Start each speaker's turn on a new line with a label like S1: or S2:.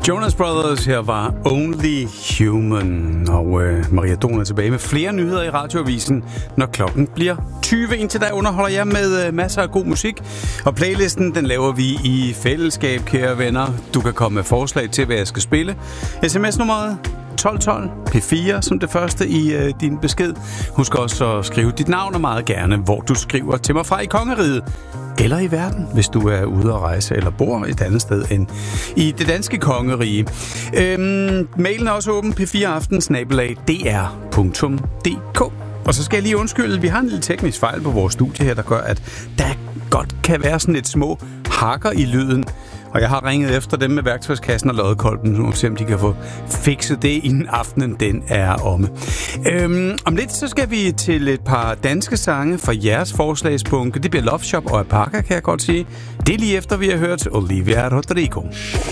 S1: Jonas Brothers her var Only Human, og Maria Don er tilbage med flere nyheder i Radioavisen, når klokken bliver 20. Indtil da underholder jeg med masser af god musik, og playlisten den laver vi i fællesskab, kære venner. Du kan komme med forslag til, hvad jeg skal spille. SMS-nummeret 1212 P4 som det første i din besked. Husk også at skrive dit navn og meget gerne, hvor du skriver til mig fra i kongeriget eller i verden, hvis du er ude at rejse eller bor et andet sted end i det danske kongerige. Mailen er også åben p4aften@dr.dk. Og så skal jeg lige undskylde, vi har en lille teknisk fejl på vores studie her, der gør, at der godt kan være sådan et små hakker i lyden. Og jeg har ringet efter dem med værktøjskassen og loddekolben, og se om de kan få fikset det, inden aftenen den er omme. Om lidt så skal vi til et par danske sange fra jeres forslagsbunke. Det bliver Love Shop og Apaka, kan jeg godt sige. Det er lige efter, vi har hørt Olivia Rodrigo.